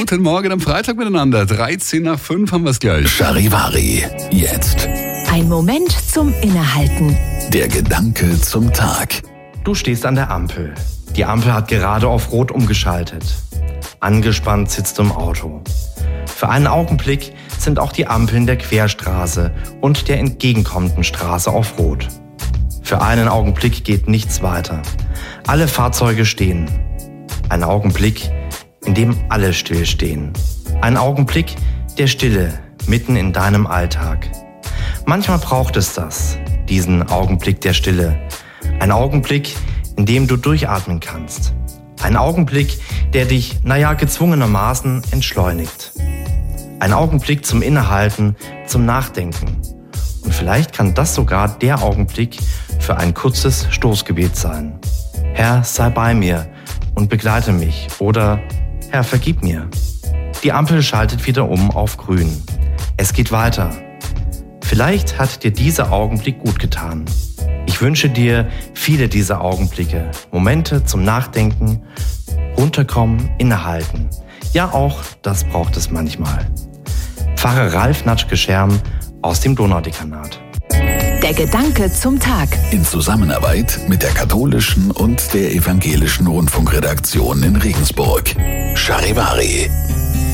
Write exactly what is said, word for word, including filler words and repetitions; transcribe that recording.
Guten Morgen am Freitag miteinander. dreizehn nach fünf haben wir es gleich. Charivari, jetzt. Ein Moment zum Innehalten. Der Gedanke zum Tag. Du stehst an der Ampel. Die Ampel hat gerade auf Rot umgeschaltet. Angespannt sitzt du im Auto. Für einen Augenblick sind auch die Ampeln der Querstraße und der entgegenkommenden Straße auf Rot. Für einen Augenblick geht nichts weiter. Alle Fahrzeuge stehen. Ein Augenblick, in dem alle stillstehen. Ein Augenblick der Stille mitten in deinem Alltag. Manchmal braucht es das, diesen Augenblick der Stille. Ein Augenblick, in dem du durchatmen kannst. Ein Augenblick, der dich, naja, gezwungenermaßen entschleunigt. Ein Augenblick zum Innehalten, zum Nachdenken. Und vielleicht kann das sogar der Augenblick für ein kurzes Stoßgebet sein. Herr, sei bei mir und begleite mich. Oder Herr, vergib mir. Die Ampel schaltet wieder um auf grün. Es geht weiter. Vielleicht hat dir dieser Augenblick gut getan. Ich wünsche dir viele dieser Augenblicke, Momente zum Nachdenken, runterkommen, innehalten. Ja, auch das braucht es manchmal. Pfarrer Ralf Natschke-Scherm aus dem Donaudekanat. Der Gedanke zum Tag. In Zusammenarbeit mit der katholischen und der evangelischen Rundfunkredaktion in Regensburg. Charivari.